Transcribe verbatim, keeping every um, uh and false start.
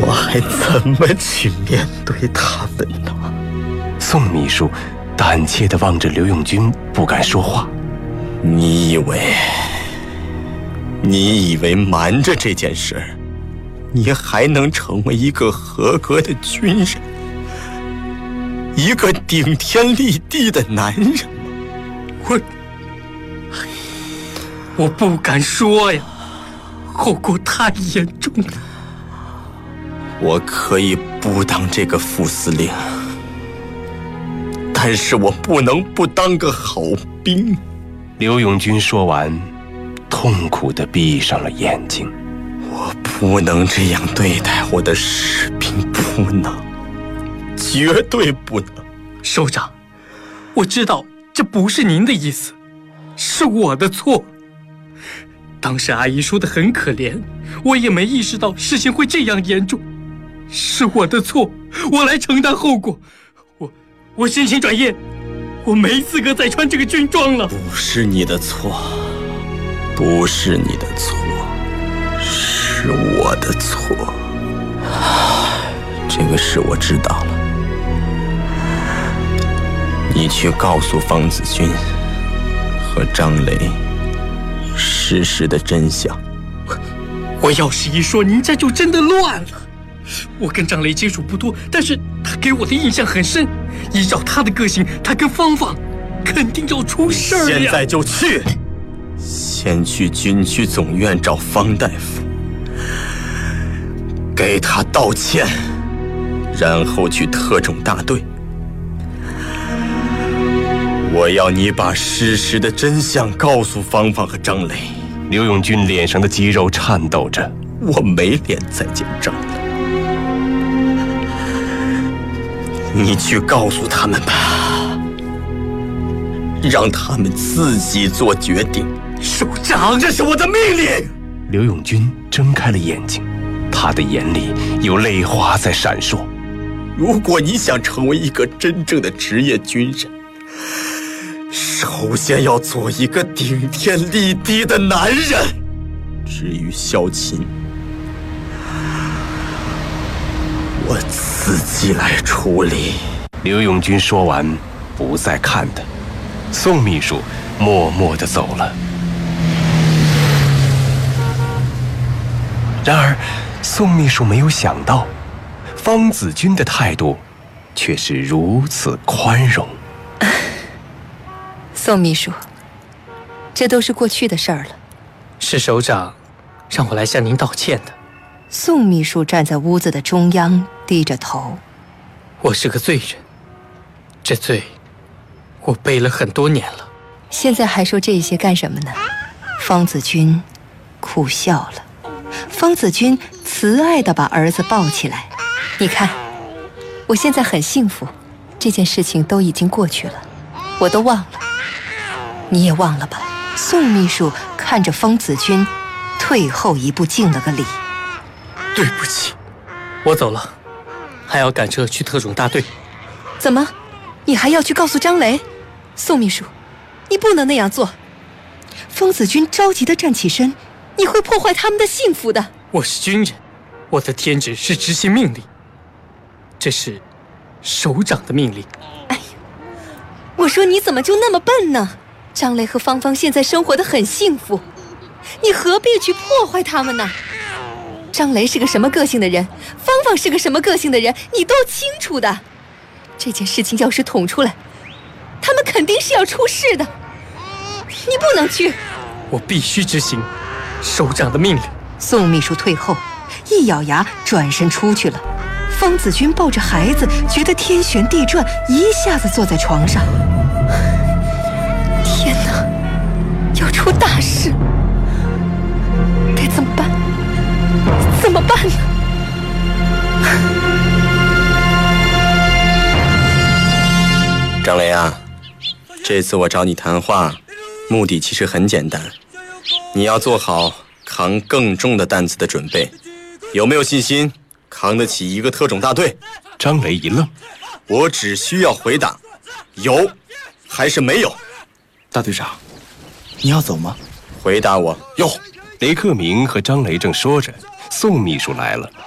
我还怎么去面对他们呢？ 宋秘书胆怯地望着刘永军，不敢说话。 你以为你以为瞒着这件事，你还能成为一个合格的军人，一个顶天立地的男人吗？ 我我不敢说呀，后果太严重了。 我可以不当这个副司令，但是我不能不当个好兵。 刘永军说完，痛苦地闭上了眼睛。 我不能这样对待我的士兵，不能，绝对不能。 首长，我知道这不是您的意思，是我的错。当时阿姨说的很可怜，我也没意识到事情会这样严重，是我的错，我来承担后果。我我申请转业，我没资格再穿这个军装了。 不是你的错，不是你的错，是我的错。这个事我知道了，你去告诉方子军和张雷事实的真相。 我要是一说，您这就真的乱了。我跟张雷接触不多，但是他给我的印象很深。依照他的个性，他跟芳芳肯定要出事儿呀。 现在就去，先去军区总院找方大夫，给他道歉，然后去特种大队。我要你把事实的真相告诉芳芳和张雷。 刘永军脸上的肌肉颤抖着。 我没脸再见张雷，你去告诉他们吧，让他们自己做决定。 首长， 这是我的命令。 刘永军睁开了眼睛，他的眼里有泪花在闪烁。 如果你想成为一个真正的职业军人，首先要做一个顶天立地的男人。至于萧琴，我自己来处理。 刘永军说完，不再看他。宋秘书默默地走了。然而，宋秘书没有想到，方子军的态度却是如此宽容。 宋秘书，这都是过去的事儿了。 是首长让我来向您道歉的。 宋秘书站在屋子的中央，低着头。 我是个罪人，这罪我背了很多年了。 现在还说这些干什么呢？方子军苦笑了。方子军慈爱地把儿子抱起来。你看，我现在很幸福，这件事情都已经过去了，我都忘了。你也忘了吧？宋秘书看着方子军，退后一步，敬了个礼。 对不起，我走了，还要赶车去特种大队。 怎么，你还要去告诉张雷？宋秘书，你不能那样做。方子军着急地站起身，你会破坏他们的幸福的。 我是军人，我的天职是执行命令，这是首长的命令。 哎呀，我说你怎么就那么笨呢？张雷和芳芳现在生活得很幸福，你何必去破坏他们呢？张雷是个什么个性的人，芳芳是个什么个性的人，你都清楚的。这件事情要是捅出来，他们肯定是要出事的。你不能去。 我必须执行首长的命令。 宋秘书退后，一咬牙转身出去了。方子军抱着孩子，觉得天旋地转，一下子坐在床上。天哪，要出大事，该怎么办？怎么办呢？ 张雷啊，这次我找你谈话，目的其实很简单，你要做好扛更重的担子的准备。有没有信心扛得起一个特种大队？ 张雷一愣， 我只需要回答有还是没有。 大队长，你要走吗？ 回答我。 哟，雷克明和张雷正说着，宋秘书来了。